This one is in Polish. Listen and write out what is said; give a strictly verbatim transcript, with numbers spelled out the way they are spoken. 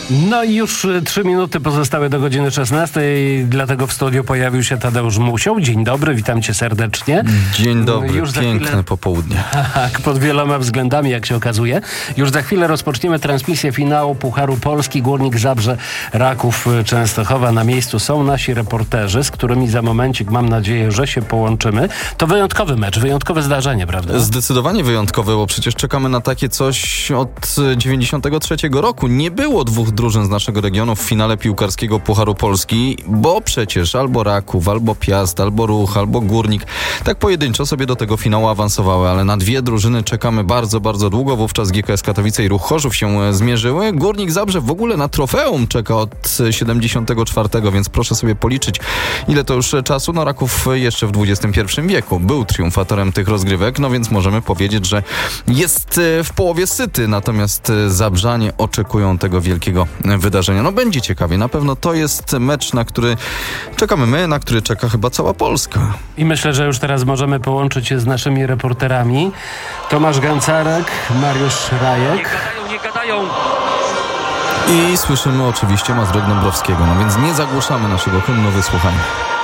No i już trzy minuty pozostałe do godziny szesnastej, dlatego w studiu pojawił się Tadeusz Musioł. Dzień dobry, witam cię serdecznie. Dzień dobry, już piękne chwilę... popołudnie. Tak, pod wieloma względami, jak się okazuje. Już za chwilę rozpoczniemy transmisję finału Pucharu Polski. Górnik Zabrze, Raków Częstochowa. Na miejscu są nasi reporterzy, z którymi za momencik mam nadzieję, że się połączymy. To wyjątkowy mecz, wyjątkowe zdarzenie, prawda? Zdecydowanie wyjątkowe, bo przecież czekamy na takie coś od dziewięćdziesiątego trzeciego roku. Nie było dwóch drużyn z naszego regionu w finale piłkarskiego Pucharu Polski, bo przecież albo Raków, albo Piast, albo Ruch, albo Górnik tak pojedynczo sobie do tego finału awansowały, ale na dwie drużyny czekamy bardzo, bardzo długo. Wówczas G K S Katowice i Ruch Chorzów się zmierzyły. Górnik Zabrze w ogóle na trofeum czeka od siedemdziesiątego czwartego, więc proszę sobie policzyć, ile to już czasu. No Raków jeszcze w dwudziestym pierwszym wieku był triumfatorem tych rozgrywek, no więc możemy powiedzieć, że jest w połowie syty, natomiast Zabrzanie oczekują tego wielkiego wydarzenia. No będzie ciekawie, na pewno to jest mecz, na który czekamy my, na który czeka chyba cała Polska. I myślę, że już teraz możemy połączyć się z naszymi reporterami. Tomasz Gancarek, Mariusz Rajek. Nie gadają, nie gadają. I słyszymy oczywiście Mazurek Dąbrowskiego, no więc nie zagłuszamy naszego hymnu, wysłuchajmy.